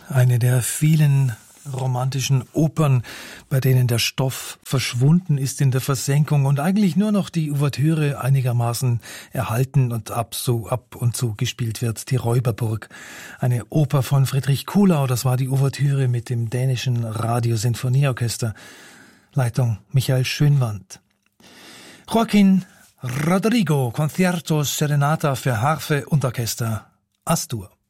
Eine der vielen romantischen Opern, bei denen der Stoff verschwunden ist in der Versenkung und eigentlich nur noch die Ouvertüre einigermaßen erhalten und ab und zu gespielt wird. Die Räuberburg, eine Oper von Friedrich Kuhlau, das war die Ouvertüre mit dem dänischen Radiosinfonieorchester. Leitung Michael Schönwandt. Joaquín Rodrigo, Concierto Serenata für Harfe und Orchester, Astur.